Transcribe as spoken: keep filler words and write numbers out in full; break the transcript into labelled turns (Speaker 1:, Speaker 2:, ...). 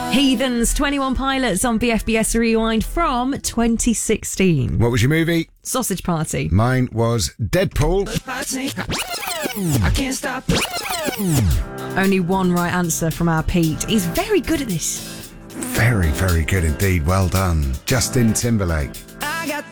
Speaker 1: Heathens, twenty-one Pilots on B F B S Rewind from twenty sixteen.
Speaker 2: What was your movie?
Speaker 1: Sausage Party.
Speaker 2: Mine was Deadpool.
Speaker 3: I can't stop.
Speaker 1: Only one right answer from our Pete. He's very good at this.
Speaker 2: Very, very good indeed. Well done. Justin Timberlake.